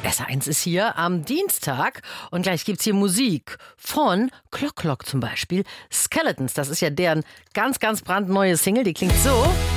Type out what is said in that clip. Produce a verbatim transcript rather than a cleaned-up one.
S eins ist hier am Dienstag und gleich gibt's hier Musik von Clock Clock zum Beispiel. Skeletons, das ist ja deren ganz, ganz brandneue Single, die klingt so.